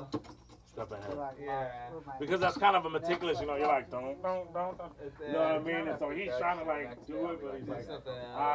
step ahead. Like Because that's kind of a meticulous, you know, you're like, don't. You know what I mean? And so he's trying to like do it, but he's like,